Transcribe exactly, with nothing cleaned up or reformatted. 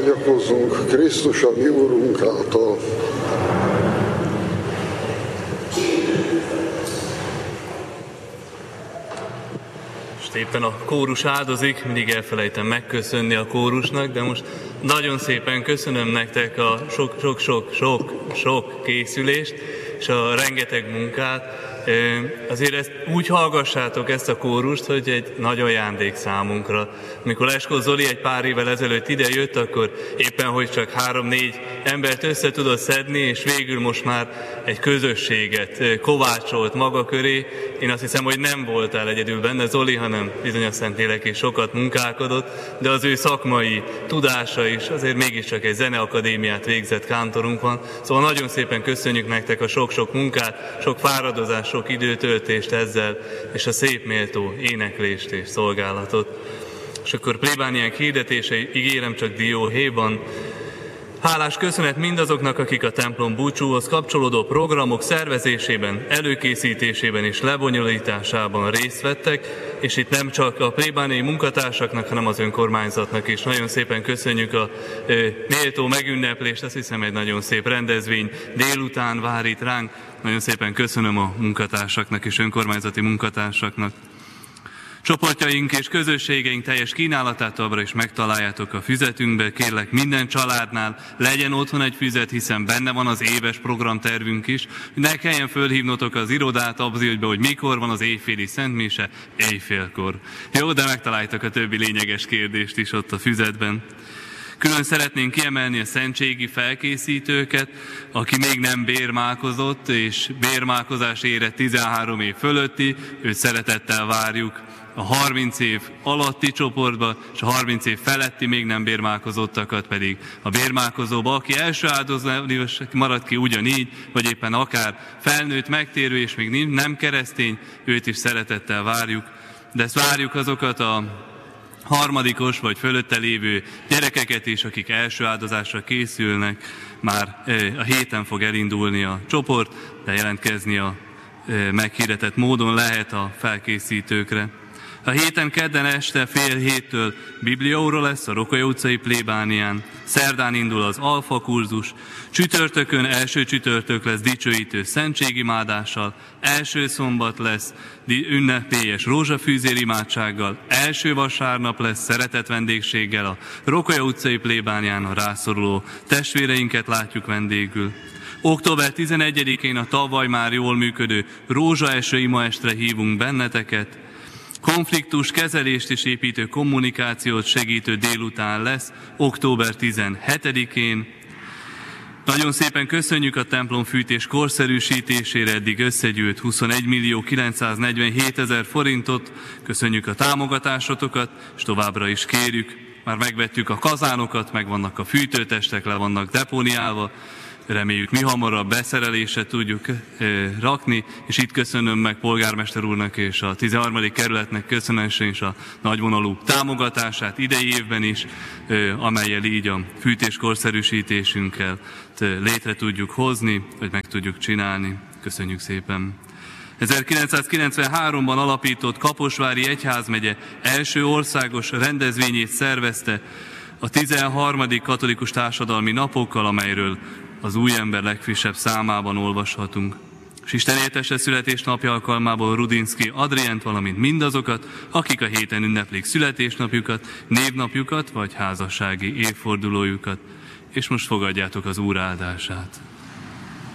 imádkozzunk Krisztus a mi Úrunk által. Éppen a kórus áldozik, mindig elfelejtem megköszönni a kórusnak, de most nagyon szépen köszönöm nektek a sok-sok-sok-sok készülést, és a rengeteg munkát. Azért ezt úgy hallgassátok, ezt a kórust, hogy egy nagy ajándék számunkra. Amikor Leskó Zoli egy pár évvel ezelőtt ide jött, akkor éppen, hogy csak három-négy embert össze tudott szedni, és végül most már egy közösséget kovácsolt maga köré. Én azt hiszem, hogy nem voltál egyedül benne, Zoli, hanem bizony a Szentlélek is sokat munkálkodott, de az ő szakmai tudása is, azért mégiscsak egy zeneakadémiát végzett kántorunk van. Szóval nagyon szépen köszönjük nektek a sok-sok munkát, sok fáradozást, sok időtöltést ezzel, és a szép méltó éneklést és szolgálatot. És akkor plébániánk hirdetései, ígérem csak dióhéjban. Hálás köszönet mindazoknak, akik a templom búcsúhoz kapcsolódó programok szervezésében, előkészítésében és lebonyolításában részt vettek, és itt nem csak a plébániai munkatársaknak, hanem az önkormányzatnak is. Nagyon szépen köszönjük a ö, méltó megünneplést, azt hiszem egy nagyon szép rendezvény délután vár itt ránk. Nagyon szépen köszönöm a munkatársaknak és önkormányzati munkatársaknak. Csoportjaink és közösségeink teljes kínálatát továbbra is megtaláljátok a füzetünkbe. Kérlek, minden családnál legyen otthon egy füzet, hiszen benne van az éves programtervünk is. Ne kelljen fölhívnotok az irodát abziógyba, hogy mikor van az éjféli szentmise, éjfélkor. Jó, de megtaláljátok a többi lényeges kérdést is ott a füzetben. Külön szeretnénk kiemelni a szentségi felkészítőket, aki még nem bérmálkozott, és bérmálkozás érett tizenhárom év fölötti, őt szeretettel várjuk a harminc év alatti csoportba, és a harminc év feletti még nem bérmálkozottakat pedig a bérmálkozóba, aki első áldozás marad ki ugyanígy, vagy éppen akár felnőtt, megtérő, és még nem keresztény, őt is szeretettel várjuk, de ezt várjuk azokat a harmadikos vagy fölötte lévő gyerekeket is, akik első áldozásra készülnek. Már a héten fog elindulni a csoport, de jelentkezni a meghirdetett módon lehet a felkészítőkre. A héten kedden este fél héttől bibliaóra lesz a Rokolya utcai plébánián, szerdán indul az alfa kurzus, csütörtökön első csütörtök lesz dicsőítő szentségimádással, első szombat lesz ünnepélyes rózsafűzér imádsággal, első vasárnap lesz szeretett vendégséggel a Rokolya utcai plébánián a rászoruló testvéreinket látjuk vendégül. október tizenegyedikén a tavaly már jól működő rózsaeső imaestre hívunk benneteket. Konfliktus kezelést és építő kommunikációt segítő délután lesz október tizenhetedikén. Nagyon szépen köszönjük a templom fűtés korszerűsítésére eddig összegyűlt huszonegy millió kilencszáznegyvenhét ezer forintot. Köszönjük a támogatásotokat, és továbbra is kérjük. Már megvettük a kazánokat, meg vannak a fűtőtestek, le vannak depóniálva. Reméljük, mi hamarabb beszerelésre tudjuk e, rakni, és itt köszönöm meg polgármester úrnak és a tizenharmadik kerületnek köszönösen és a nagyvonalú támogatását idei évben is, e, amellyel így a fűtéskorszerűsítésünkkel létre tudjuk hozni, vagy meg tudjuk csinálni. Köszönjük szépen! ezerkilencszázkilencvenháromban alapított Kaposvári Egyházmegye első országos rendezvényét szervezte a tizenharmadik katolikus társadalmi napokkal, amelyről az új ember legfrissebb számában olvashatunk. És Isten éltesse születésnapja alkalmából Rudinszki Adrient, valamint mindazokat, akik a héten ünneplik születésnapjukat, névnapjukat vagy házassági évfordulójukat. És most fogadjátok az Úr áldását.